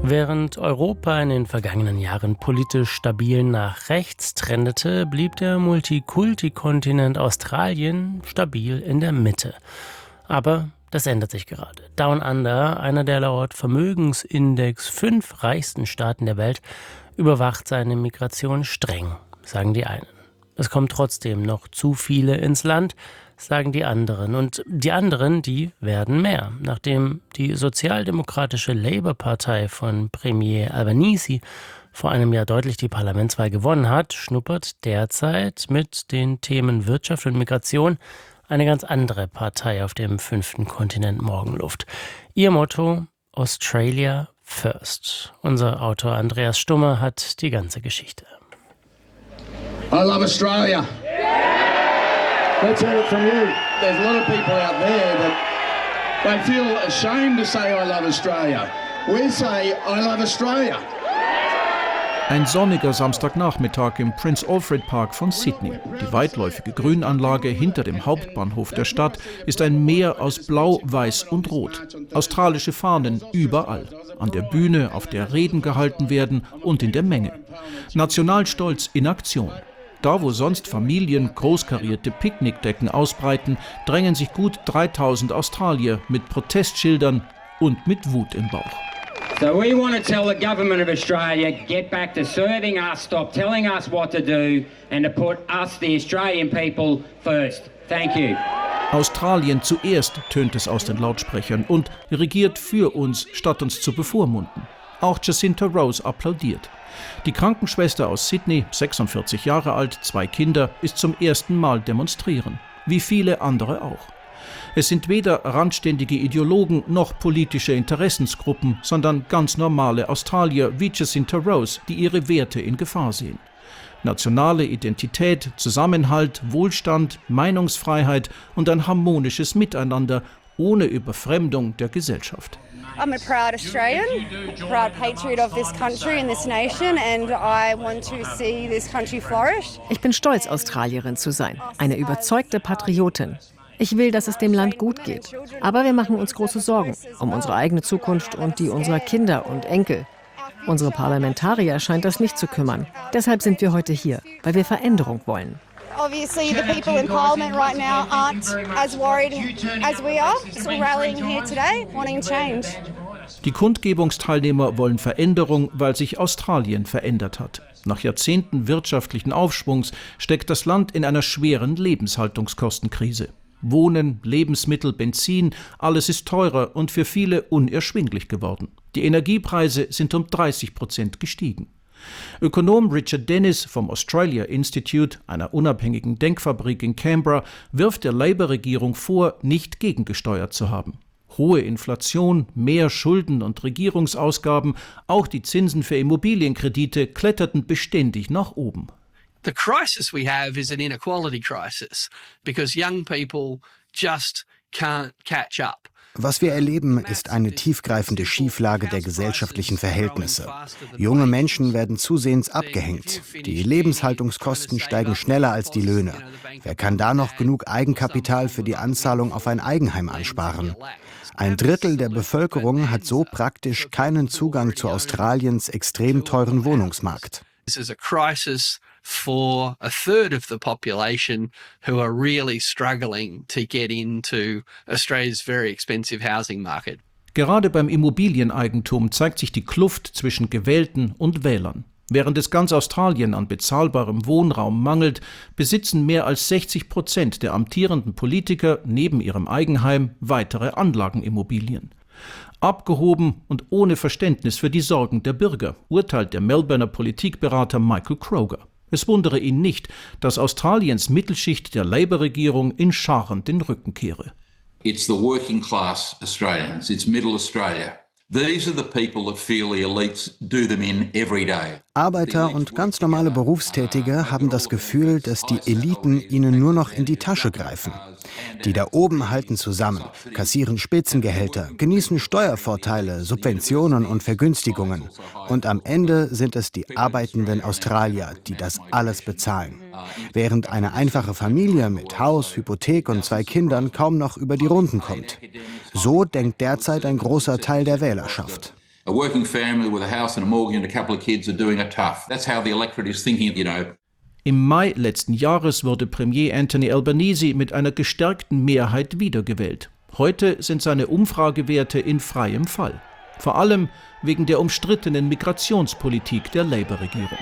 Während Europa in den vergangenen Jahren politisch stabil nach rechts trendete, blieb der Multikulti-Kontinent Australien stabil in der Mitte. Aber das ändert sich gerade. Down Under, einer der laut Vermögensindex 5 reichsten Staaten der Welt, überwacht seine Migration streng, sagen die einen. Es kommen trotzdem noch zu viele ins Land, sagen die anderen. Und die anderen, die werden mehr. Nachdem die sozialdemokratische Labour-Partei von Premier Albanese vor einem Jahr deutlich die Parlamentswahl gewonnen hat, schnuppert derzeit mit den Themen Wirtschaft und Migration eine ganz andere Partei auf dem 5. Kontinent Morgenluft. Ihr Motto: Australia First. Unser Autor Andreas Stummer hat die ganze Geschichte. I love Australia. Let's hear it from you. There's a lot of people out there that they feel ashamed to say I love Australia. We say I love Australia. Ein sonniger Samstagnachmittag im Prince Alfred Park von Sydney. Die weitläufige Grünanlage hinter dem Hauptbahnhof der Stadt ist ein Meer aus Blau, Weiß und Rot. Australische Fahnen überall. An der Bühne, auf der Reden gehalten werden und in der Menge. Nationalstolz in Aktion. Da, wo sonst Familien großkarierte Picknickdecken ausbreiten, drängen sich gut 3000 Australier mit Protestschildern und mit Wut im Bauch. So we want to tell the government of Australia, get back to serving us, stop telling us what to do and to put us, the Australian people, first. Thank you. Australien zuerst, tönt es aus den Lautsprechern, und regiert für uns, statt uns zu bevormunden. Auch Jacinta Rose applaudiert. Die Krankenschwester aus Sydney, 46 Jahre alt, 2 Kinder, ist zum ersten Mal demonstrieren. Wie viele andere auch. Es sind weder randständige Ideologen noch politische Interessensgruppen, sondern ganz normale Australier wie Jacinta Rose, die ihre Werte in Gefahr sehen. Nationale Identität, Zusammenhalt, Wohlstand, Meinungsfreiheit und ein harmonisches Miteinander ohne Überfremdung der Gesellschaft. I'm a proud Australian, a proud patriot of this country and this nation, and I want to see this country flourish. Ich bin stolz, Australierin zu sein, eine überzeugte Patriotin. Ich will, dass es dem Land gut geht. Aber wir machen uns große Sorgen um unsere eigene Zukunft und die unserer Kinder und Enkel. Unsere Parlamentarier scheint das nicht zu kümmern. Deshalb sind wir heute hier, weil wir Veränderung wollen. Obviously, the people in Parliament right now aren't as worried as we are. So we're rallying here today, wanting change. Die Kundgebungsteilnehmer wollen Veränderung, weil sich Australien verändert hat. Nach Jahrzehnten wirtschaftlichen Aufschwungs steckt das Land in einer schweren Lebenshaltungskostenkrise. Wohnen, Lebensmittel, Benzin, alles ist teurer und für viele unerschwinglich geworden. Die Energiepreise sind um 30% gestiegen. Ökonom Richard Dennis vom Australia Institute, einer unabhängigen Denkfabrik in Canberra, wirft der Labour-Regierung vor, nicht gegengesteuert zu haben. Hohe Inflation, mehr Schulden und Regierungsausgaben, auch die Zinsen für Immobilienkredite kletterten beständig nach oben. The crisis we have is an inequality crisis because young people just can't catch up. Was wir erleben, ist eine tiefgreifende Schieflage der gesellschaftlichen Verhältnisse. Junge Menschen werden zusehends abgehängt. Die Lebenshaltungskosten steigen schneller als die Löhne. Wer kann da noch genug Eigenkapital für die Anzahlung auf ein Eigenheim ansparen? 1/3 der Bevölkerung hat so praktisch keinen Zugang zu Australiens extrem teuren Wohnungsmarkt. This is a crisis for 1/3 of the population who are really struggling to get into Australia's very expensive housing market. Gerade beim Immobilieneigentum zeigt sich die Kluft zwischen Gewählten und Wählern. Während es ganz Australien an bezahlbarem Wohnraum mangelt, besitzen mehr als 60% der amtierenden Politiker neben ihrem Eigenheim weitere Anlagenimmobilien. Abgehoben und ohne Verständnis für die Sorgen der Bürger, urteilt der Melbourner Politikberater Michael Kroger. Es wundere ihn nicht, dass Australiens Mittelschicht der Labour-Regierung in Scharen den Rücken kehre. It's the working class Australians, it's middle Australia. These are the people that feel the elites do them in every day. Arbeiter und ganz normale Berufstätige haben das Gefühl, dass die Eliten ihnen nur noch in die Tasche greifen. Die da oben halten zusammen, kassieren Spitzengehälter, genießen Steuervorteile, Subventionen und Vergünstigungen. Und am Ende sind es die arbeitenden Australier, die das alles bezahlen. Während eine einfache Familie mit Haus, Hypothek und 2 Kindern kaum noch über die Runden kommt. So denkt derzeit ein großer Teil der Wählerschaft. A working family with a house and a mortgage and a couple of kids are doing it tough. That's how the electorate is thinking, you know. Im Mai letzten Jahres wurde Premier Anthony Albanese mit einer gestärkten Mehrheit wiedergewählt. Heute sind seine Umfragewerte in freiem Fall. Vor allem wegen der umstrittenen Migrationspolitik der Labour-Regierung.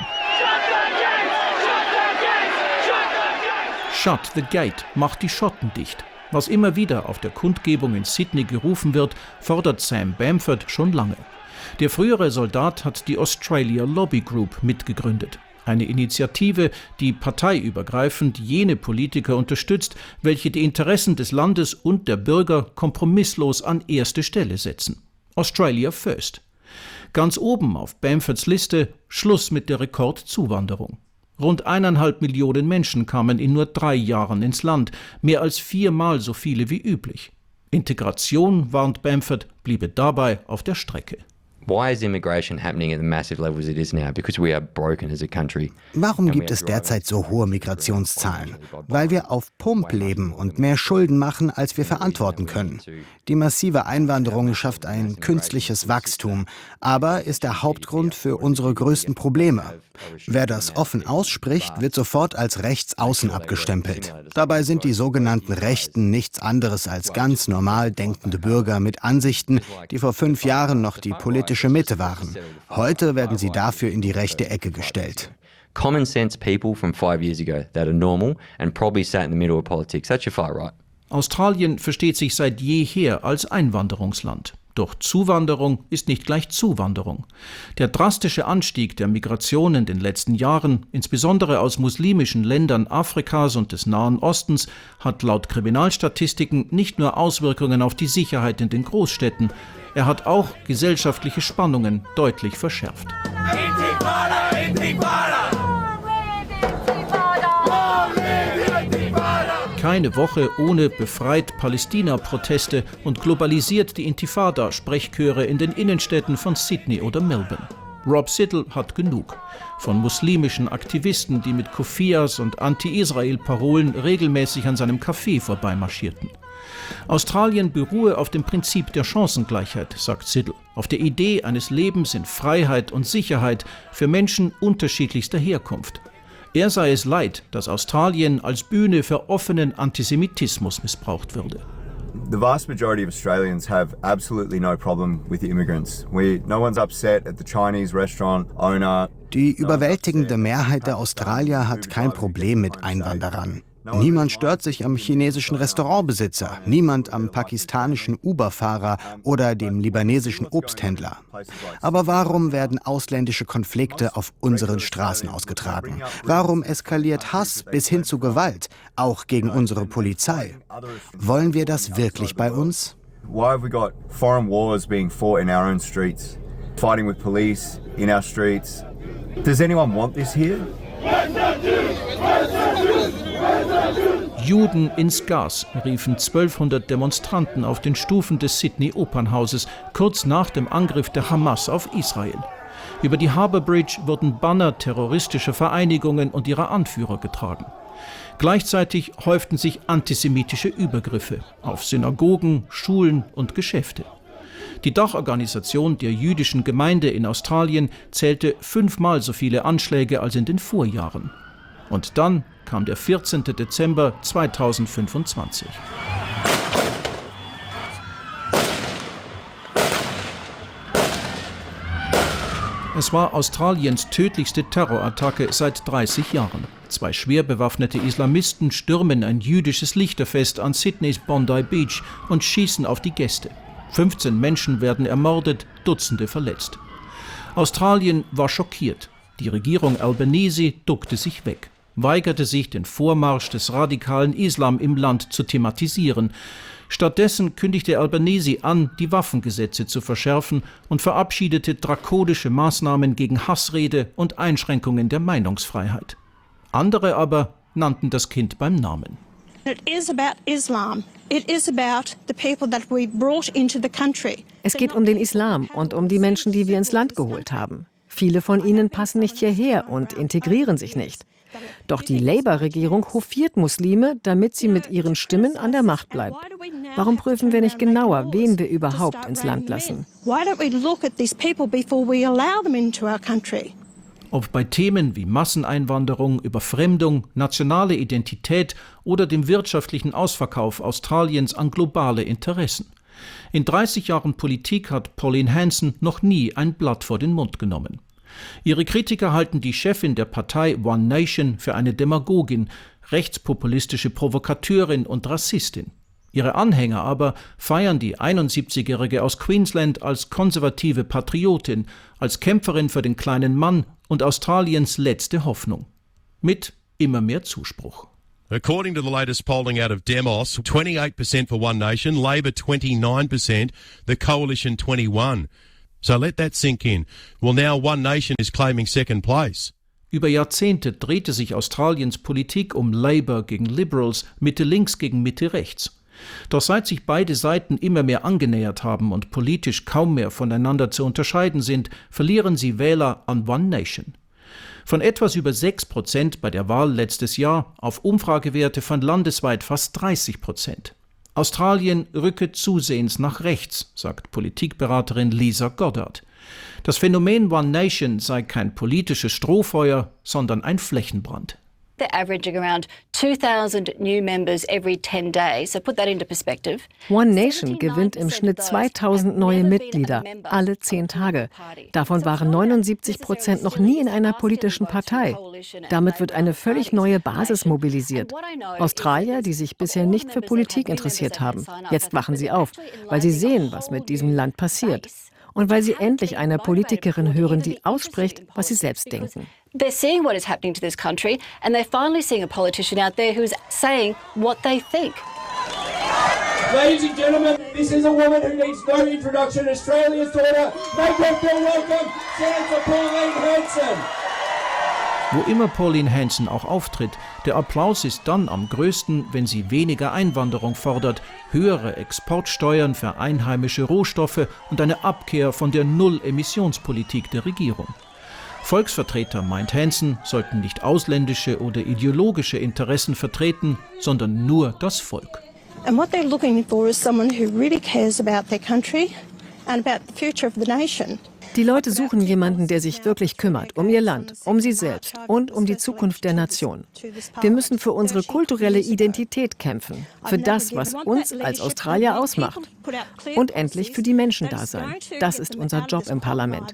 Shut the Gate, macht die Schotten dicht. Was immer wieder auf der Kundgebung in Sydney gerufen wird, fordert Sam Bamford schon lange. Der frühere Soldat hat die Australia Lobby Group mitgegründet. Eine Initiative, die parteiübergreifend jene Politiker unterstützt, welche die Interessen des Landes und der Bürger kompromisslos an erste Stelle setzen. Australia First. Ganz oben auf Bamfords Liste Schluss mit der Rekordzuwanderung. Rund 1,5 Millionen Menschen kamen in nur 3 Jahren ins Land, mehr als 4-mal so viele wie üblich. Integration, warnt Bamford, bliebe dabei auf der Strecke. Warum gibt es derzeit so hohe Migrationszahlen? Weil wir auf Pump leben und mehr Schulden machen, als wir verantworten können. Die massive Einwanderung schafft ein künstliches Wachstum, aber ist der Hauptgrund für unsere größten Probleme. Wer das offen ausspricht, wird sofort als Rechtsaußen abgestempelt. Dabei sind die sogenannten Rechten nichts anderes als ganz normal denkende Bürger mit Ansichten, die vor 5 Jahren noch die politische Mitte waren. Heute werden sie dafür in die rechte Ecke gestellt. Common sense people from 5 years ago that are normal and probably sat in the middle of politics. That's your far right. Australien versteht sich seit jeher als Einwanderungsland. Doch Zuwanderung ist nicht gleich Zuwanderung. Der drastische Anstieg der Migration in den letzten Jahren, insbesondere aus muslimischen Ländern Afrikas und des Nahen Ostens, hat laut Kriminalstatistiken nicht nur Auswirkungen auf die Sicherheit in den Großstädten, er hat auch gesellschaftliche Spannungen deutlich verschärft. Intifada, Intifada! Keine Woche ohne befreit Palästina-Proteste und globalisiert die Intifada-Sprechchöre in den Innenstädten von Sydney oder Melbourne. Rob Siddle hat genug. Von muslimischen Aktivisten, die mit Kufias und Anti-Israel-Parolen regelmäßig an seinem Café vorbeimarschierten. Australien beruhe auf dem Prinzip der Chancengleichheit, sagt Siddle, auf der Idee eines Lebens in Freiheit und Sicherheit für Menschen unterschiedlichster Herkunft. Er sei es leid, dass Australien als Bühne für offenen Antisemitismus missbraucht würde. The vast majority of Australians have absolutely no problem with the immigrants. No one's upset at the Chinese restaurant owner. Die überwältigende Mehrheit der Australier hat kein Problem mit Einwanderern. Niemand stört sich am chinesischen Restaurantbesitzer, niemand am pakistanischen Uber-Fahrer oder dem libanesischen Obsthändler. Aber warum werden ausländische Konflikte auf unseren Straßen ausgetragen? Warum eskaliert Hass bis hin zu Gewalt, auch gegen unsere Polizei? Wollen wir das wirklich bei uns? Why have we got foreign wars being fought in our own streets, fighting with police in our streets? Does anyone want this here? Juden ins Gas, riefen 1200 Demonstranten auf den Stufen des Sydney Opernhauses kurz nach dem Angriff der Hamas auf Israel. Über die Harbour Bridge wurden Banner terroristischer Vereinigungen und ihrer Anführer getragen. Gleichzeitig häuften sich antisemitische Übergriffe auf Synagogen, Schulen und Geschäfte. Die Dachorganisation der jüdischen Gemeinde in Australien zählte 5-mal so viele Anschläge als in den Vorjahren. Und dann kam der 14. Dezember 2025. Es war Australiens tödlichste Terrorattacke seit 30 Jahren. 2 schwer bewaffnete Islamisten stürmen ein jüdisches Lichterfest an Sydneys Bondi Beach und schießen auf die Gäste. 15 Menschen werden ermordet, Dutzende verletzt. Australien war schockiert. Die Regierung Albanese duckte sich weg, weigerte sich, den Vormarsch des radikalen Islam im Land zu thematisieren. Stattdessen kündigte Albanese an, die Waffengesetze zu verschärfen und verabschiedete drakonische Maßnahmen gegen Hassrede und Einschränkungen der Meinungsfreiheit. Andere aber nannten das Kind beim Namen. It is about Islam. It is about the people that we brought into the country. Es geht um den Islam und um die Menschen, die wir ins Land geholt haben. Viele von ihnen passen nicht hierher und integrieren sich nicht. Doch die Labour-Regierung hofiert Muslime, damit sie mit ihren Stimmen an der Macht bleibt. Warum prüfen wir nicht genauer, wen wir überhaupt ins Land lassen? Ob bei Themen wie Masseneinwanderung, Überfremdung, nationale Identität oder dem wirtschaftlichen Ausverkauf Australiens an globale Interessen. In 30 Jahren Politik hat Pauline Hanson noch nie ein Blatt vor den Mund genommen. Ihre Kritiker halten die Chefin der Partei One Nation für eine Demagogin, rechtspopulistische Provokateurin und Rassistin. Ihre Anhänger aber feiern die 71-Jährige aus Queensland als konservative Patriotin, als Kämpferin für den kleinen Mann und Australiens letzte Hoffnung. Mit immer mehr Zuspruch. According to the latest polling out of Demos, 28% for One Nation, Labor 29%, the Coalition 21%. So let that sink in. Well, now One Nation is claiming second place. Über Jahrzehnte drehte sich Australiens Politik um Labour gegen Liberals, Mitte-links gegen Mitte-rechts. Doch seit sich beide Seiten immer mehr angenähert haben und politisch kaum mehr voneinander zu unterscheiden sind, verlieren sie Wähler an One Nation. Von etwas über 6% bei der Wahl letztes Jahr auf Umfragewerte von landesweit fast 30%. Australien rücke zusehends nach rechts, sagt Politikberaterin Lisa Goddard. Das Phänomen One Nation sei kein politisches Strohfeuer, sondern ein Flächenbrand. They're averaging around 2,000 new members every 10 days. So put that into perspective. One Nation gewinnt im Schnitt 2.000 neue Mitglieder, alle 10 Tage. Davon waren 79% noch nie in einer politischen Partei. Damit wird eine völlig neue Basis mobilisiert. Australier, die sich bisher nicht für Politik interessiert haben. Jetzt wachen sie auf, weil sie sehen, was mit diesem Land passiert. Und weil sie endlich eine Politikerin hören, die ausspricht, was sie selbst denken. They're seeing what is happening to this country and they're finally seeing a politician out there who's saying what they think. Ladies and gentlemen, this is a woman who needs no introduction. Australia's daughter, make her feel welcome, Senator Pauline Hanson. Wo immer Pauline Hanson auch auftritt, der Applaus ist dann am größten, wenn sie weniger Einwanderung fordert, höhere Exportsteuern für einheimische Rohstoffe und eine Abkehr von der Null-Emissionspolitik der Regierung. Volksvertreter, meint Hanson, sollten nicht ausländische oder ideologische Interessen vertreten, sondern nur das Volk. And what they're looking for is someone who really cares about their country and about the future of the nation. Die Leute suchen jemanden, der sich wirklich kümmert, um ihr Land, um sie selbst und um die Zukunft der Nation. Wir müssen für unsere kulturelle Identität kämpfen, für das, was uns als Australier ausmacht. Und endlich für die Menschen da sein. Das ist unser Job im Parlament.